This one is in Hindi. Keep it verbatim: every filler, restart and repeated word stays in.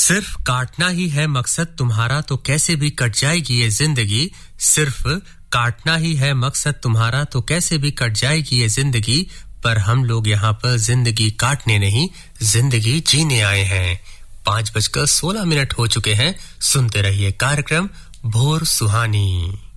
सिर्फ काटना ही है मकसद तुम्हारा तो कैसे भी कट जाएगी ये जिंदगी सिर्फ काटना ही है मकसद तुम्हारा तो कैसे भी कट जाएगी ये जिंदगी पर हम लोग यहाँ पर जिंदगी काटने नहीं जिंदगी जीने आए हैं पाँच बजकर सोलह मिनट हो चुके हैं सुनते रहिए कार्यक्रम भोर सुहानी